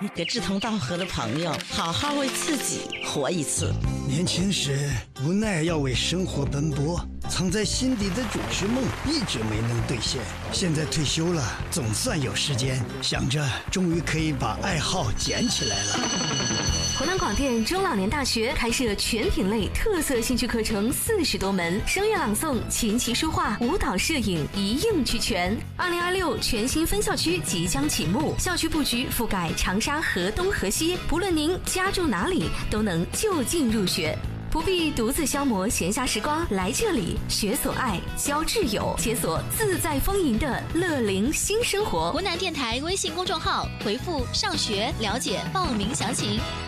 给志同道合的朋友好好为自己活一次。 年轻时无奈要为生活奔波，藏在心底的主持梦一直没能兑现。现在退休了，总算有时间，想着终于可以把爱好捡起来了。 湖南广电中老年大学开设全品类特色兴趣课程40多门，声乐朗诵、琴棋书画、舞蹈、摄影一应俱全。2026全新分校区即将启幕，校区布局覆盖长沙河东河西，不论您家住哪里，都能就近入学。不必独自消磨闲暇时光，来这里学所爱，交挚友，解锁自在丰盈的乐龄新生活。 湖南电台微信公众号回复上学了解报名详情。